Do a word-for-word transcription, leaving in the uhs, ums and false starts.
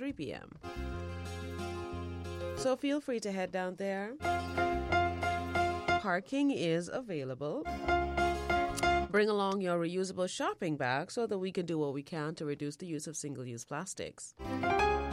three p.m. So feel free to head down there. Parking is available. Bring along your reusable shopping bag so that we can do what we can to reduce the use of single-use plastics.